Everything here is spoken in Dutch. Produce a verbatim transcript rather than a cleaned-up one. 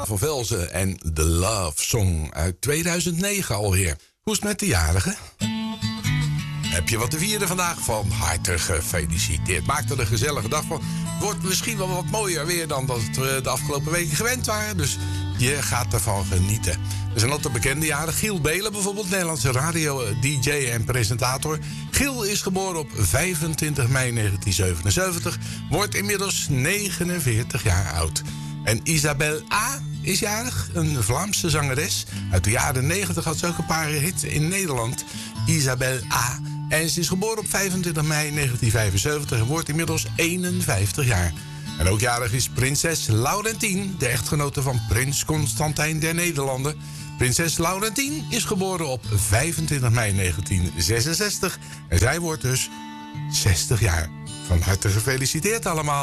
van Velzen en The Love Song uit tweeduizend negen alweer. Hoe is het met de jarigen? Heb je wat te vieren vandaag? Van harte gefeliciteerd. Maak er een gezellige dag van. Wordt misschien wel wat mooier weer dan dat we de afgelopen weken gewend waren. Dus je gaat ervan genieten. Er zijn ook de bekende jaren. Giel Belen bijvoorbeeld, Nederlandse radio-D J en presentator. Giel is geboren op vijfentwintig mei negentien zevenenzeventig. Wordt inmiddels negenenveertig jaar oud. En Isabel A. is jarig, een Vlaamse zangeres. Uit de jaren negentig had ze ook een paar hits in Nederland. Isabel A. En ze is geboren op vijfentwintig mei negentien vijfenzeventig en wordt inmiddels eenenvijftig jaar. En ook jarig is prinses Laurentien, de echtgenote van prins Constantijn der Nederlanden. Prinses Laurentien is geboren op vijfentwintig mei negentien zesenzestig en zij wordt dus zestig jaar. Van harte gefeliciteerd allemaal.